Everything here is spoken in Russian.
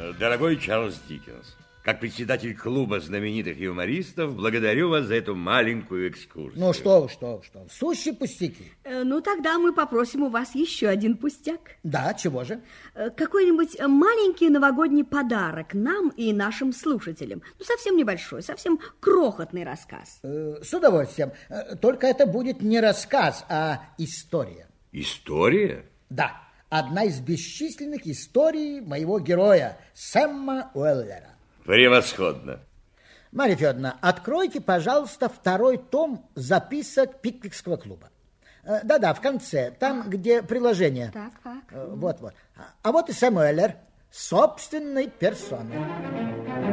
Дорогой Чарльз Диккенс, как председатель клуба знаменитых юмористов, благодарю вас за эту маленькую экскурсию. Ну что вы, сущие пустяки. Ну, тогда мы попросим у вас еще один пустяк. Да, чего же? Какой-нибудь маленький новогодний подарок нам и нашим слушателям. Ну, совсем небольшой, совсем крохотный рассказ. С удовольствием. Только это будет не рассказ, а история. История? Да, одна из бесчисленных историй моего героя, Сэма Уэллера. Превосходно. Марья Федоровна, откройте, пожалуйста, 2-й том записок Пиквикского клуба. Да-да, в конце, там, где приложение. Так. Вот. А вот и Сэм Уэллер собственной персоной.